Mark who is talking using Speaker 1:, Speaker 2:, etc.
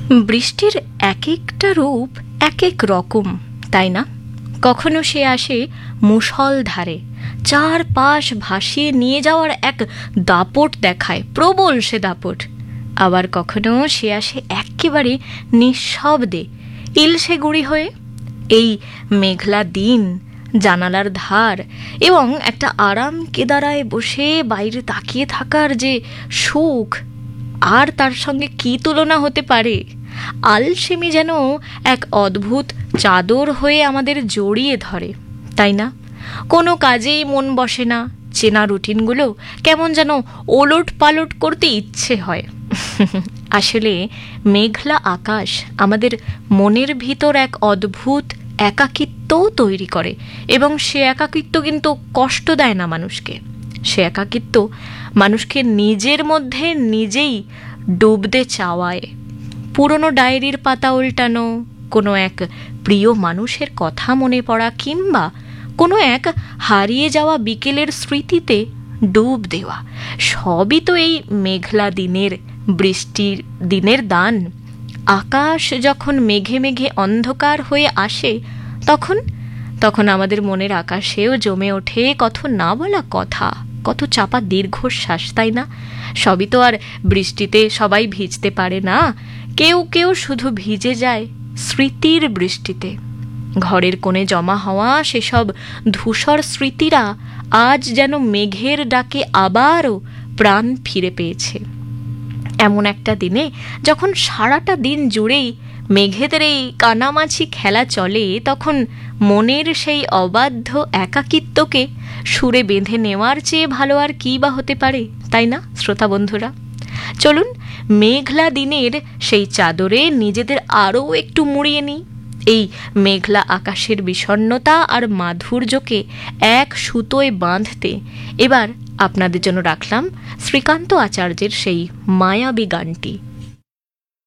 Speaker 1: বৃষ্টির এক একটা রূপ এক এক রকম, তাই না? কখনো সে আসে মুষলধারে, চারপাশ ভাসিয়ে নিয়ে যাওয়ার এক দাপট দেখায়, প্রবল সে দাপট। আবার কখনো সে আসে একেবারে নিঃশব্দে, ইলশে গুঁড়ি হয়ে। এই মেঘলা দিন, জানালার ধার এবং একটা আরাম কেদারায় বসে বাইরে তাকিয়ে থাকার যে সুখ, আর তার সঙ্গে কি তুলনা হতে পারে? আলসেমি যেন এক অদ্ভুত চাদর হয়ে আমাদের জড়িয়ে ধরে, তাই না? কোনো কাজেই মন বসে না, চেনা রুটিনগুলো কেমন যেন ওলট পালট করতে ইচ্ছে হয়। আসলে মেঘলা আকাশ আমাদের মনের ভিতর এক অদ্ভুত একাকিত্বও তৈরি করে, এবং সে একাকিত্ব কিন্তু কষ্ট দেয় না মানুষকে। সে একাকিত্ব মানুষকে নিজের মধ্যে নিজেই ডুবতে চাওয়ায়। পুরনো ডায়েরির পাতা উল্টানো, কোনো এক প্রিয় মানুষের কথা মনে পড়া, কিংবা কোনো এক হারিয়ে যাওয়া বিকেলের স্মৃতিতে ডুব দেওয়া, সবই তো এই মেঘলা দিনের, বৃষ্টির দিনের দান। আকাশ যখন মেঘে মেঘে অন্ধকার হয়ে আসে, তখন তখন আমাদের মনের আকাশেও জমে ওঠে কত না বলা কথা, কত চাপা দীর্ঘশ্বাস, তাই না? সবই তো আর বৃষ্টিতে সবাই ভিজতে পারে না। কেউ কেউ শুধু ভিজে যায় স্মৃতির বৃষ্টিতে। ঘরের কোণে জমা হওয়া সেসব ধূসর স্মৃতিরা আজ যেন মেঘের ডাকে আবারও প্রাণ ফিরে পেয়েছে। এমন একটা দিনে যখন সারাটা দিন জুড়েই মেঘেদের এই কানামাছি খেলা চলে, তখন মনের সেই অবাধ্য একাকিত্বকে সুরে বেঁধে নেওয়ার চেয়ে ভালো আর কী বা হতে পারে, তাই না শ্রোতা বন্ধুরা? চলুন মেঘলা দিনের সেই চাদরে নিজেদের আরও একটু মুড়িয়ে নিই। এই মেঘলা আকাশের বিষণ্ণতা আর মাধুর্যকে এক সুতোয় বাঁধতে এবার আপনাদের জন্য রাখলাম শ্রীকান্ত আচার্যের সেই মায়াবী গানটি।